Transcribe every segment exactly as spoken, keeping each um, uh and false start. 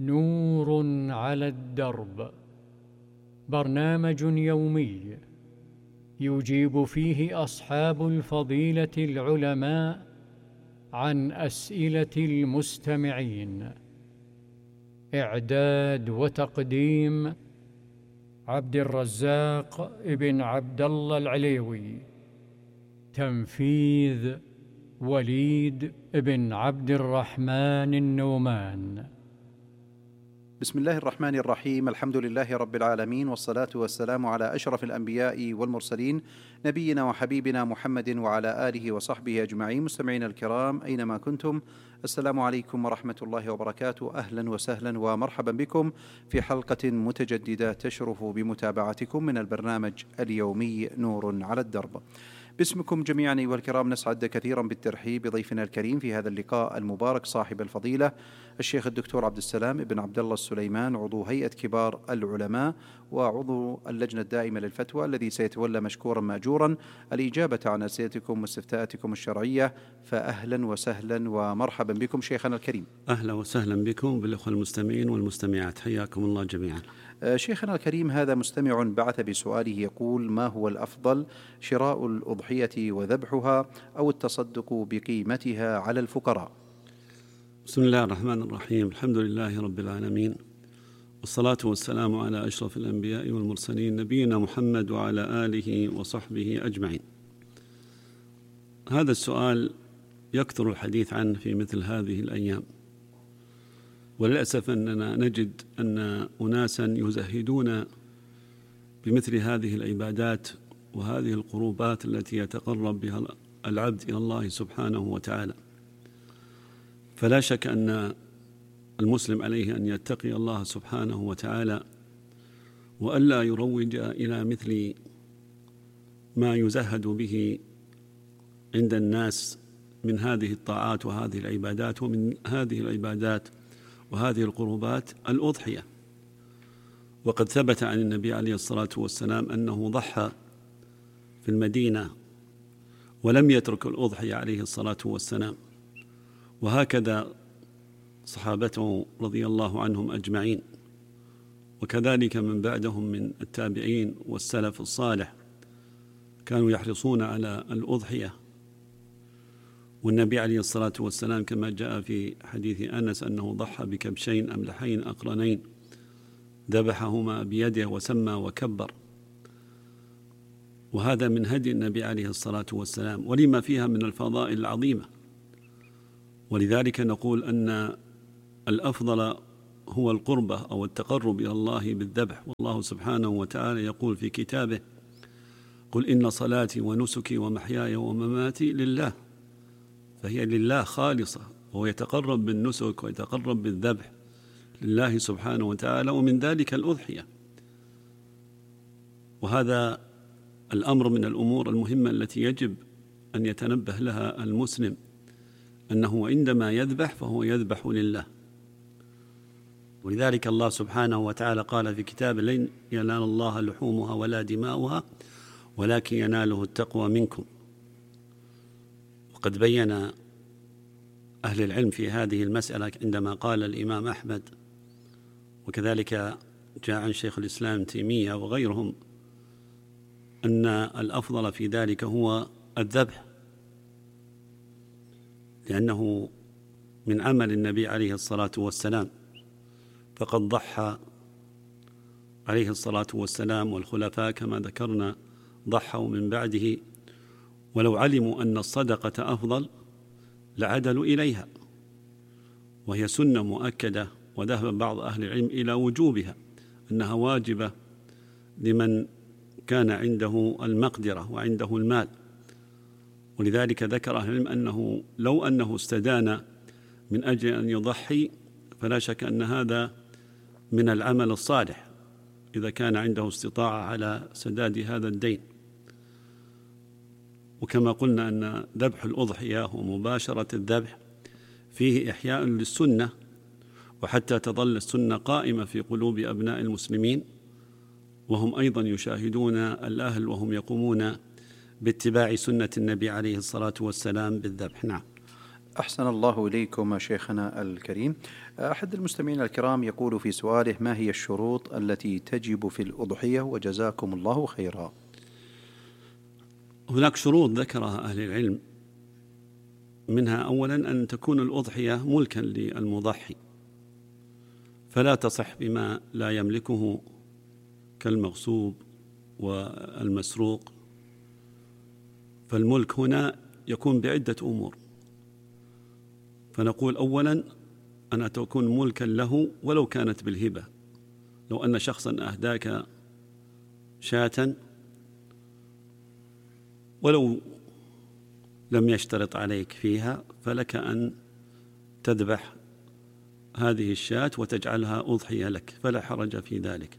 نور على الدرب، برنامج يومي يجيب فيه أصحاب الفضيلة العلماء عن أسئلة المستمعين. إعداد وتقديم عبد الرزاق ابن عبد الله العليوي. تنفيذ وليد ابن عبد الرحمن النومان. بسم الله الرحمن الرحيم. الحمد لله رب العالمين، والصلاة والسلام على أشرف الأنبياء والمرسلين، نبينا وحبيبنا محمد وعلى آله وصحبه أجمعين. مستمعين الكرام أينما كنتم، السلام عليكم ورحمة الله وبركاته. أهلا وسهلا ومرحبا بكم في حلقة متجددة تشرف بمتابعتكم من البرنامج اليومي نور على الدرب. باسمكم جميعا أيها الكرام نسعد كثيرا بالترحيب بضيفنا الكريم في هذا اللقاء المبارك، صاحب الفضيلة الشيخ الدكتور عبد السلام بن عبد الله السليمان، عضو هيئة كبار العلماء وعضو اللجنة الدائمة للفتوى، الذي سيتولى مشكورا مأجورا الإجابة عن أسئلتكم واستفتاءاتكم الشرعية. فأهلا وسهلا ومرحبا بكم شيخنا الكريم. أهلا وسهلا بكم بالأخوة المستمعين والمستمعات، حياكم الله جميعا. شيخنا الكريم، هذا مستمع بعث بسؤاله يقول: ما هو الأفضل، شراء الأضحية وذبحها أو التصدق بقيمتها على الفقراء؟ بسم الله الرحمن الرحيم. الحمد لله رب العالمين، والصلاة والسلام على أشرف الأنبياء والمرسلين، نبينا محمد وعلى آله وصحبه أجمعين. هذا السؤال يكثر الحديث عنه في مثل هذه الأيام، وللأسف أننا نجد أن أناسا يزهدون بمثل هذه العبادات وهذه القربات التي يتقرب بها العبد إلى الله سبحانه وتعالى. فلا شك أن المسلم عليه أن يتقي الله سبحانه وتعالى، وألا يروج إلى مثل ما يزهد به عند الناس من هذه الطاعات وهذه العبادات. ومن هذه العبادات وهذه القربات الأضحية، وقد ثبت عن النبي عليه الصلاة والسلام أنه ضحى في المدينة ولم يترك الأضحية عليه الصلاة والسلام، وهكذا صحابته رضي الله عنهم أجمعين، وكذلك من بعدهم من التابعين والسلف الصالح كانوا يحرصون على الأضحية. والنبي عليه الصلاة والسلام كما جاء في حديث أنس أنه ضحى بكبشين أملحين أقرنين ذبحهما بيده وسمى وكبر، وهذا من هدي النبي عليه الصلاة والسلام ولما فيها من الفضائل العظيمة. ولذلك نقول أن الأفضل هو القربة أو التقرب إلى الله بالذبح، والله سبحانه وتعالى يقول في كتابه: قل إن صلاتي ونسكي ومحياي ومماتي لله، فهي لله خالصة، وهو يتقرب بالنسك ويتقرب بالذبح لله سبحانه وتعالى، ومن ذلك الأضحية. وهذا الأمر من الأمور المهمة التي يجب أن يتنبه لها المسلم، أنه عندما يذبح فهو يذبح لله. ولذلك الله سبحانه وتعالى قال في كتابه: لن ينال الله لحومها ولا دماؤها ولكن يناله التقوى منكم. وقد بين أهل العلم في هذه المسألة عندما قال الإمام أحمد، وكذلك جاء عن شيخ الإسلام ابن تيمية وغيرهم، أن الأفضل في ذلك هو الذبح، لأنه من عمل النبي عليه الصلاة والسلام، فقد ضحى عليه الصلاة والسلام والخلفاء كما ذكرنا ضحوا من بعده، ولو علموا أن الصدقة أفضل لعدلوا إليها، وهي سنة مؤكدة، وذهب بعض أهل العلم إلى وجوبها، أنها واجبة لمن كان عنده المقدرة وعنده المال. ولذلك ذكر أهل العلم أنه لو أنه استدان من أجل أن يضحي فلا شك أن هذا من العمل الصالح إذا كان عنده استطاعة على سداد هذا الدين. وكما قلنا أن ذبح الأضحية ومباشرة الذبح فيه إحياء للسنة، وحتى تظل السنة قائمة في قلوب أبناء المسلمين، وهم أيضا يشاهدون الأهل وهم يقومون باتباع سنة النبي عليه الصلاة والسلام بالذبح. نعم. أحسن الله إليكم شيخنا الكريم. أحد المستمعين الكرام يقول في سؤاله: ما هي الشروط التي تجب في الأضحية؟ وجزاكم الله خيرا. هناك شروط ذكرها أهل العلم، منها أولا أن تكون الأضحية ملكا للمضحي، فلا تصح بما لا يملكه كالمغصوب والمسروق. فالملك هنا يكون بعدة أمور، فنقول أولا أنها تكون ملكا له ولو كانت بالهبة. لو أن شخصا أهداك شاة ولو لم يشترط عليك فيها، فلك أن تذبح هذه الشاة وتجعلها أضحية لك، فلا حرج في ذلك.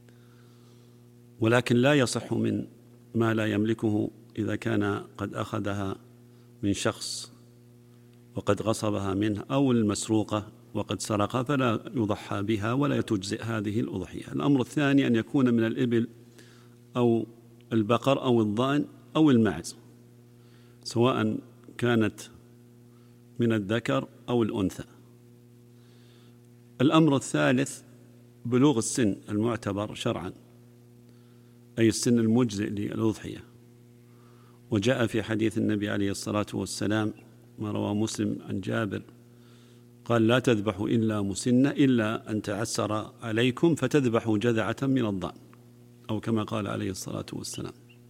ولكن لا يصح من ما لا يملكه إذا كان قد أخذها من شخص وقد غصبها منه، أو المسروقة وقد سرقها، فلا يضحى بها ولا تجزئ هذه الأضحية. الأمر الثاني أن يكون من الإبل أو البقر أو الضأن أو الماعز، سواء كانت من الذكر أو الأنثى. الأمر الثالث بلوغ السن المعتبر شرعا، أي السن المجزئ للأضحية. وجاء في حديث النبي عليه الصلاة والسلام ما رواه مسلم عن جابر قال: لا تذبحوا إلا مسنة إلا أن تعسر عليكم فتذبحوا جذعة من الضأن، أو كما قال عليه الصلاة والسلام.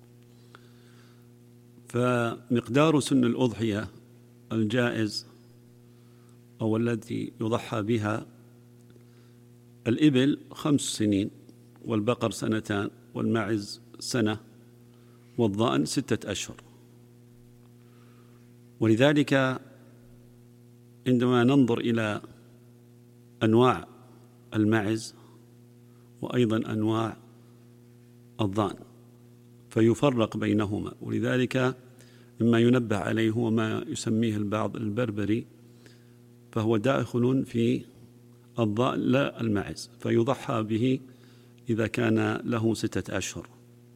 فمقدار سن الأضحية الجائز أو التي يضحى بها: الإبل خمس سنين، والبقر سنتان، والماعز سنة، والضأن ستة أشهر. ولذلك عندما ننظر إلى أنواع الماعز وأيضا أنواع الضأن فيفرق بينهما، ولذلك مما ينبه عليه هو ما يسميه البعض البربري، فهو داخل في الضأن لا الماعز، فيضحى به إذا كان له ستة أشهر.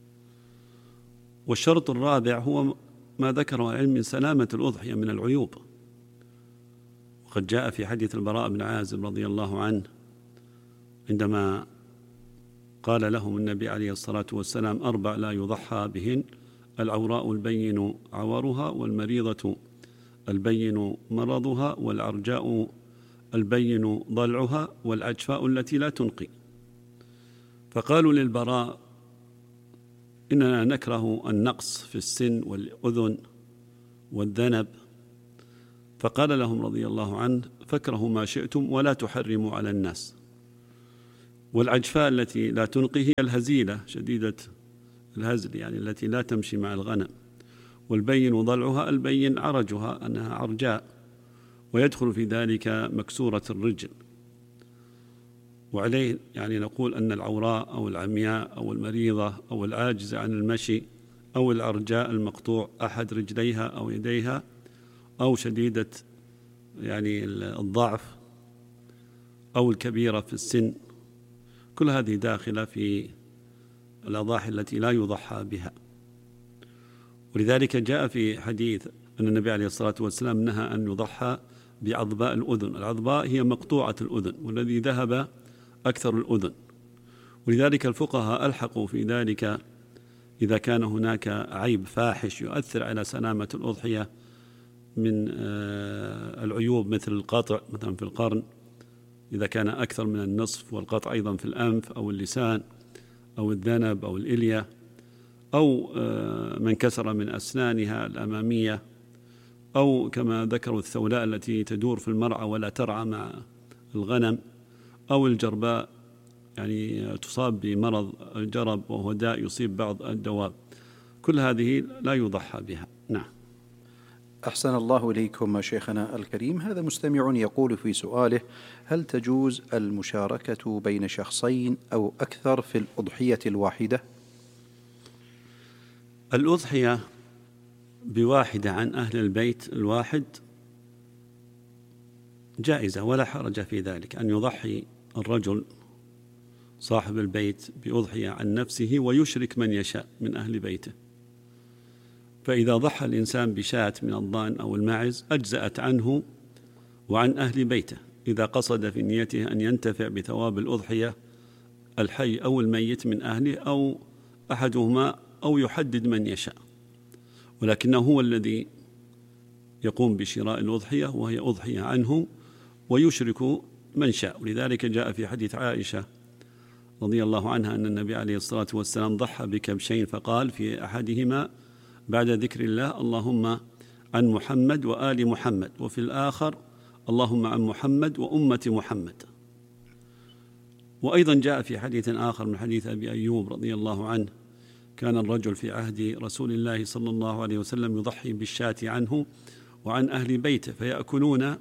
والشرط الرابع هو ما ذكره العلم من سلامة الأضحية من العيوب، وقد جاء في حديث البراء بن عازب رضي الله عنه عندما قال لهم النبي عليه الصلاة والسلام: أربع لا يضحى بهن: العوراء البين عورها، والمريضة البين مرضها، والعرجاء البين ضلعها، والعجفاء التي لا تنقي. فقالوا للبراء: إننا نكره النقص في السن والأذن والذنب. فقال لهم رضي الله عنه: فاكرهوا ما شئتم ولا تحرموا على الناس. والعجفاء التي لا تنقي هي الهزيلة شديدة الهزل، يعني التي لا تمشي مع الغنم. والبين ضلعها البين عرجها، أنها عرجاء، ويدخل في ذلك مكسورة الرجل. وعليه يعني نقول أن العوراء أو العمياء أو المريضة أو العاجزة عن المشي أو العرجاء المقطوع أحد رجليها أو يديها أو شديدة يعني الضعف أو الكبيرة في السن، كل هذه داخلة في الأضاحي التي لا يضحى بها. ولذلك جاء في حديث أن النبي عليه الصلاة والسلام نهى أن يضحى بعضباء الأذن. العضباء هي مقطوعة الأذن، والذي ذهب أكثر الأذن. ولذلك الفقهاء ألحقوا في ذلك إذا كان هناك عيب فاحش يؤثر على سلامة الأضحية من العيوب، مثل القطع مثلا في القرن إذا كان أكثر من النصف، والقطع أيضا في الأنف أو اللسان أو الذنب أو الإلية، أو من كسر من أسنانها الأمامية، أو كما ذكروا الثولاء التي تدور في المرعى ولا ترعى مع الغنم، أو الجرباء يعني تصاب بمرض الجرب وهو داء يصيب بعض الدواب، كل هذه لا يضحى بها. نعم. أحسن الله إليكم شيخنا الكريم. هذا مستمع يقول في سؤاله: هل تجوز المشاركة بين شخصين أو أكثر في الأضحية الواحدة؟ الأضحية بواحدة عن أهل البيت الواحد جائزة ولا حرج في ذلك، أن يضحي الرجل صاحب البيت بأضحية عن نفسه ويشرك من يشاء من أهل بيته. فإذا ضحى الإنسان بشاة من الضأن أو الماعز أجزأت عنه وعن أهل بيته، إذا قصد في نيته أن ينتفع بثواب الأضحية الحي أو الميت من أهله أو أحدهما أو يحدد من يشاء، ولكنه هو الذي يقوم بشراء الأضحية وهي أضحية عنه ويشرك من شاء. ولذلك جاء في حديث عائشة رضي الله عنها أن النبي عليه الصلاة والسلام ضحى بكبشين فقال في أحدهما بعد ذكر الله اللهم عن محمد وآل محمد، وفي الآخر اللهم عن محمد وأمة محمد. وأيضا جاء في حديث آخر من حديث أبي أيوب رضي الله عنه كان الرجل في عهد رسول الله صلى الله عليه وسلم يضحي بالشاة عنه وعن أهل بيته فيأكلون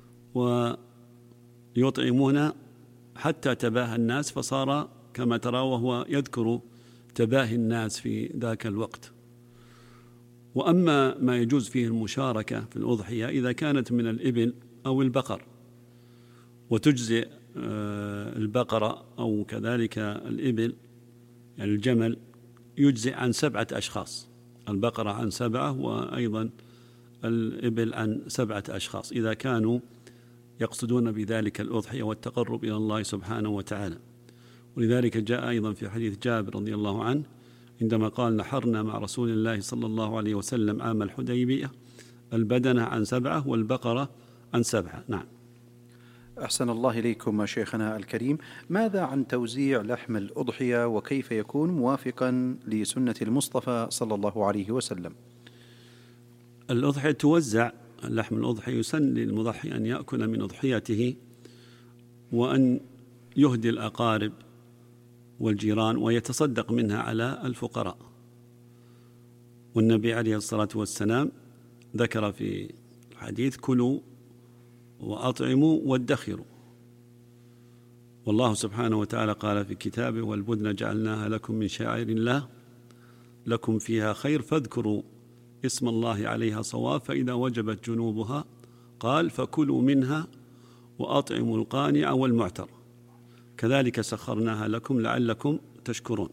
ويطعمون حتى تباهى الناس، فصار كما ترى وهو يذكر تباهي الناس في ذاك الوقت. وأما ما يجوز فيه المشاركة في الأضحية إذا كانت من الإبل أو البقر، وتجزئ البقرة أو كذلك الإبل يعني الجمل يجزئ عن سبعة أشخاص، البقرة عن سبعة وأيضا الإبل عن سبعة أشخاص إذا كانوا يقصدون بذلك الأضحية والتقرب إلى الله سبحانه وتعالى. ولذلك جاء أيضا في حديث جابر رضي الله عنه عندما قال نحرنا مع رسول الله صلى الله عليه وسلم عام الحديبية البدنة عن سبعة والبقرة عن سبعة. نعم. أحسن الله إليكم شيخنا الكريم، ماذا عن توزيع لحم الأضحية وكيف يكون موافقا لسنة المصطفى صلى الله عليه وسلم؟ الأضحية توزع، اللحم الأضحية يسن للمضحي أن يأكل من أضحيته وأن يهدي الأقارب والجيران ويتصدق منها على الفقراء. والنبي عليه الصلاة والسلام ذكر في الحديث كلوا وأطعموا وادخروا، والله سبحانه وتعالى قال في كتابه والبدن جعلناها لكم من شعائر الله لكم فيها خير فاذكروا اسم الله عليها صواب فإذا وجبت جنوبها قال فكلوا منها وأطعموا القانع والمعتر كذلك سخرناها لكم لعلكم تشكرون.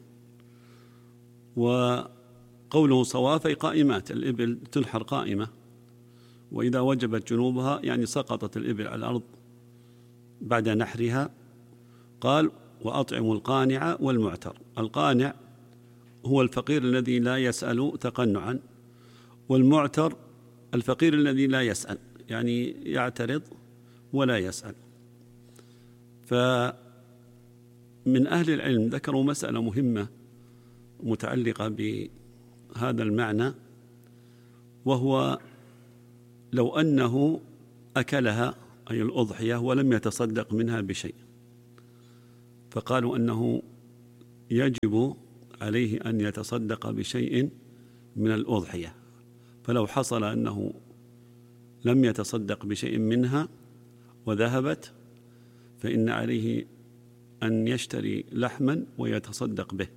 وقوله صواف أي قائمات، الإبل تنحر قائمة، وإذا وجبت جنوبها يعني سقطت الإبل على الأرض بعد نحرها. قال وأطعموا القانع والمعتر، القانع هو الفقير الذي لا يسأل تقنعا، والمعتر الفقير الذي لا يسأل يعني يعترض ولا يسأل. فمن أهل العلم ذكروا مسألة مهمة متعلقة بهذا المعنى، وهو لو أنه أكلها أي الأضحية ولم يتصدق منها بشيء، فقالوا أنه يجب عليه أن يتصدق بشيء من الأضحية، فلو حصل أنه لم يتصدق بشيء منها وذهبت فإن عليه أن يشتري لحما ويتصدق به.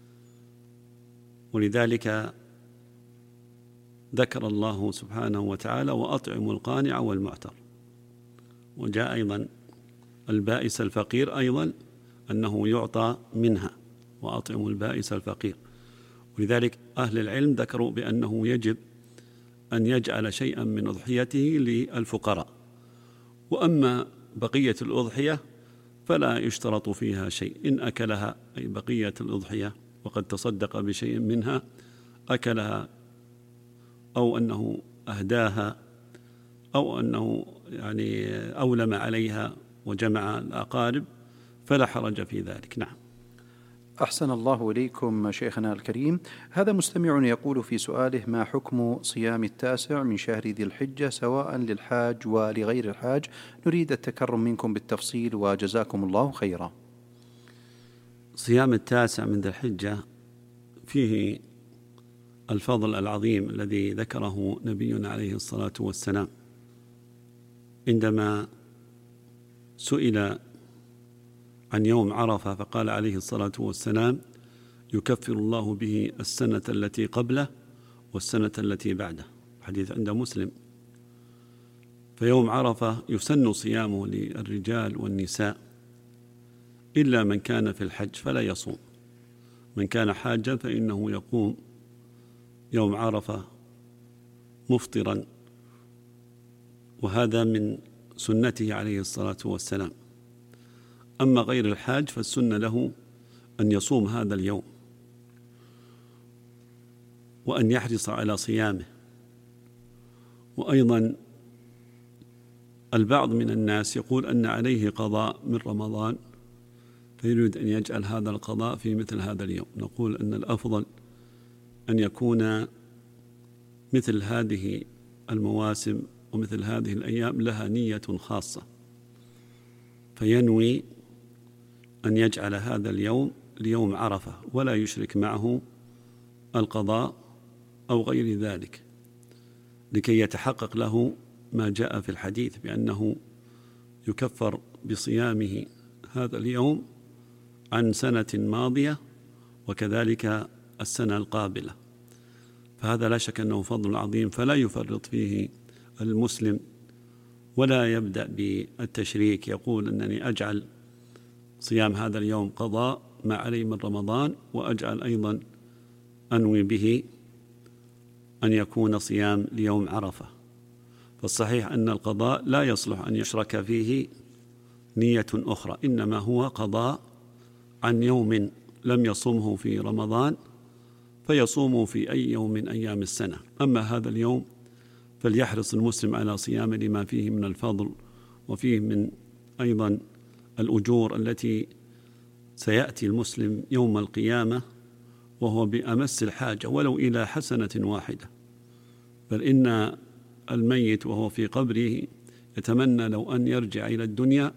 ولذلك ذكر الله سبحانه وتعالى وأطعموا القانع والمعتر. وجاء أيضا البائس الفقير أيضا أنه يعطى منها وأطعموا البائس الفقير. ولذلك أهل العلم ذكروا بأنه يجب أن يجعل شيئا من أضحيته للفقراء، وأما بقية الأضحية فلا يشترط فيها شيء، إن أكلها أي بقية الأضحية وقد تصدق بشيء منها أكلها أو أنه أهداها أو أنه يعني أولم عليها وجمع الأقارب فلا حرج في ذلك. نعم. أحسن الله إليكم شيخنا الكريم، هذا مستمع يقول في سؤاله ما حكم صيام التاسع من شهر ذي الحجة سواء للحاج ولغير الحاج؟ نريد التكرم منكم بالتفصيل وجزاكم الله خيرا. صيام التاسع من ذي الحجة فيه الفضل العظيم الذي ذكره نبينا عليه الصلاة والسلام عندما سئل عن يوم عرفة فقال عليه الصلاة والسلام يكفر الله به السنة التي قبله والسنة التي بعده، حديث عند مسلم. فيوم عرفة يسن صيامه للرجال والنساء إلا من كان في الحج فلا يصوم، من كان حاجا فإنه يقوم يوم عرفة مفطرا، وهذا من سنته عليه الصلاة والسلام. أما غير الحاج فالسنة له أن يصوم هذا اليوم وأن يحرص على صيامه. وأيضا البعض من الناس يقول أن عليه قضاء من رمضان فيريد أن يجعل هذا القضاء في مثل هذا اليوم. نقول أن الأفضل أن يكون مثل هذه المواسم ومثل هذه الأيام لها نية خاصة، فينوي أن يجعل هذا اليوم ليوم عرفة ولا يشرك معه القضاء أو غير ذلك، لكي يتحقق له ما جاء في الحديث بأنه يكفر بصيامه هذا اليوم عن سنة ماضية وكذلك السنة القابلة. فهذا لا شك أنه فضل عظيم، فلا يفرط فيه المسلم ولا يبدأ بالتشريك يقول أنني أجعل صيام هذا اليوم قضاء ما علي من رمضان وأجعل أيضا أنوي به أن يكون صيام ليوم عرفة. فالصحيح أن القضاء لا يصلح أن يشرك فيه نية أخرى، إنما هو قضاء عن يوم لم يصمه في رمضان فيصوم في أي يوم من أيام السنة. أما هذا اليوم فليحرص المسلم على صيامه لما فيه من الفضل وفيه من أيضا الأجور التي سيأتي المسلم يوم القيامة وهو بأمس الحاجة ولو إلى حسنة واحدة. بل إن الميت وهو في قبره يتمنى لو أن يرجع إلى الدنيا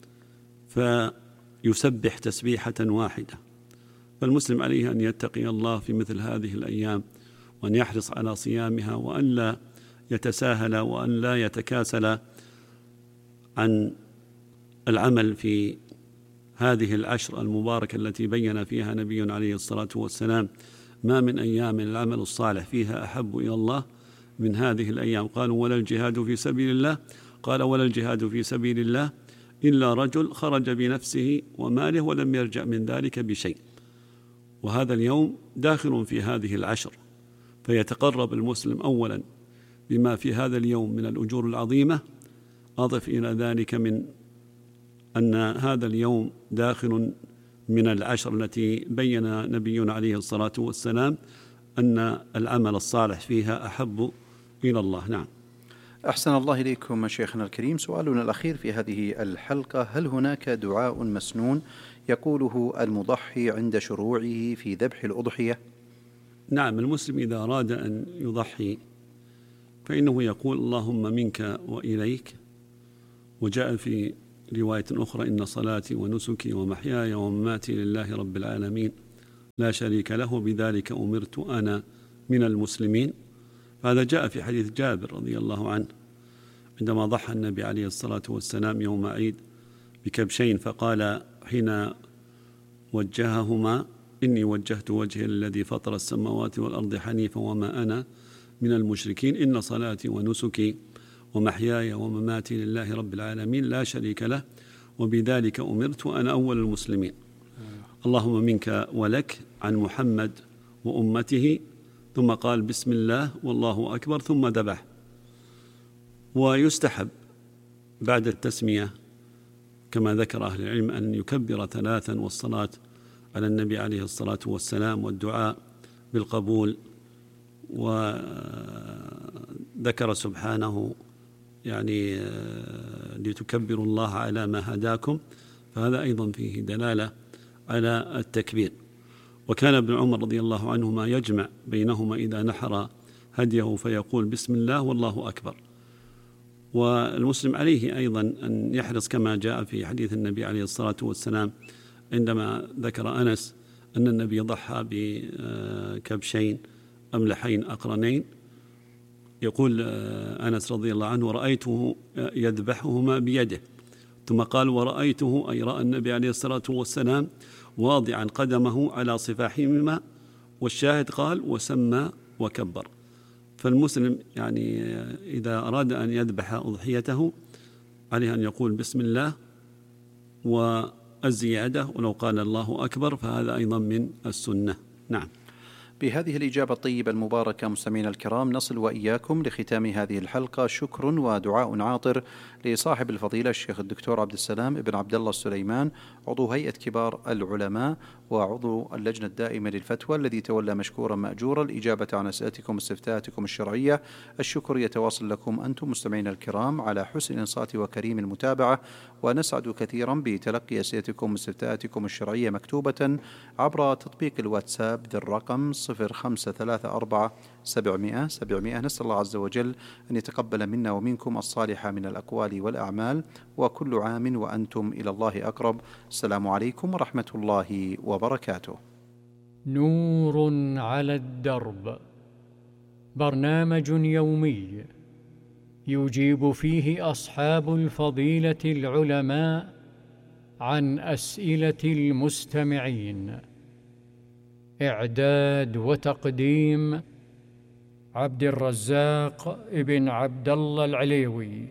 فيسبح تسبيحة واحدة. فالمسلم عليه أن يتقي الله في مثل هذه الأيام وأن يحرص على صيامها وأن لا يتساهل وأن لا يتكاسل عن العمل في هذه العشر المباركة التي بين فيها نبينا عليه الصلاة والسلام ما من أيام العمل الصالح فيها أحب إلى الله من هذه الأيام. قالوا ولا الجهاد في سبيل الله؟ قال ولا الجهاد في سبيل الله إلا رجل خرج بنفسه وماله ولم يرجع من ذلك بشيء. وهذا اليوم داخل في هذه العشر، فيتقرب المسلم أولا بما في هذا اليوم من الأجور العظيمة. أضف إلى ذلك من أن هذا اليوم داخل من العشر التي بين نبينا عليه الصلاة والسلام أن العمل الصالح فيها أحب إلى الله. نعم. أحسن الله إليكم شيخنا الكريم. سؤالنا الأخير في هذه الحلقة: هل هناك دعاء مسنون يقوله المضحي عند شروعه في ذبح الأضحية؟ نعم، المسلم إذا أراد أن يضحي فإنه يقول اللهم منك وإليك. وجاء في رواية أخرى إن صلاتي ونسكي ومحياي ومماتي لله رب العالمين لا شريك له بذلك أمرت أنا من المسلمين. هذا جاء في حديث جابر رضي الله عنه عندما ضحى النبي عليه الصلاة والسلام يوم عيد بكبشين فقال حين وجههما إني وجهت وجهي للذي فطر السماوات والأرض حنيفا وما أنا من المشركين إن صلاتي ونسكي ومحياي ومماتي لله رب العالمين لا شريك له وبذلك أمرت وأنا أول المسلمين. اللهم منك ولك عن محمد وأمته، ثم قال بسم الله والله أكبر ثم ذبح. ويستحب بعد التسمية كما ذكر أهل العلم أن يكبر ثلاثا والصلاة على النبي عليه الصلاة والسلام والدعاء بالقبول. وذكر سبحانه يعني لتكبروا الله على ما هداكم، فهذا أيضا فيه دلالة على التكبير. وكان ابن عمر رضي الله عنهما يجمع بينهما إذا نحر هديه فيقول بسم الله والله أكبر. والمسلم عليه أيضا أن يحرص كما جاء في حديث النبي عليه الصلاة والسلام عندما ذكر أنس أن النبي ضحى بكبشين أملحين أقرنين، يقول أنس رضي الله عنه ورأيته يذبحهما بيده، ثم قال ورأيته أي رأى النبي عليه الصلاة والسلام واضعا قدمه على صفاحهما، والشاهد قال وسمى وكبر. فالمسلم يعني إذا أراد أن يذبح أضحيته عليه أن يقول بسم الله، والزيادة ولو قال الله أكبر فهذا أيضا من السنة. نعم. بهذه الإجابة الطيبة المباركة مستمعينا الكرام نصل وإياكم لختام هذه الحلقة. شكر ودعاء عاطر لصاحب الفضيلة الشيخ الدكتور عبد السلام بن عبد الله السليمان، عضو هيئة كبار العلماء وعضو اللجنة الدائمة للفتوى، الذي تولى مشكورا مأجورا الإجابة عن أسئلتكم واستفتاءاتكم الشرعية. الشكر يتواصل لكم أنتم مستمعينا الكرام على حسن الإنصات وكريم المتابعة، ونسعد كثيرا بتلقي أسئلتكم واستفتاءاتكم الشرعية مكتوبة عبر تطبيق الواتساب ذي الرقم صفر خمسة ثلاثة أربعة سبعمائة سبعمائة. نسأل الله عز وجل أن يتقبل منا ومنكم الصالح من الأقوال والأعمال، وكل عام وأنتم إلى الله أقرب. السلام عليكم ورحمة الله وبركاته. نور على الدرب، برنامج يومي يجيب فيه أصحاب الفضيلة العلماء عن أسئلة المستمعين. إعداد وتقديم عبد الرزاق ابن عبد الله العليوي.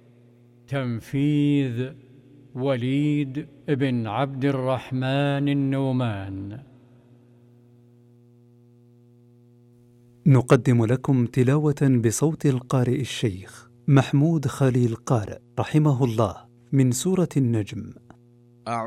تنفيذ وليد ابن عبد الرحمن النومان. نقدم لكم تلاوة بصوت القارئ الشيخ محمود خليل قارئ رحمه الله من سورة النجم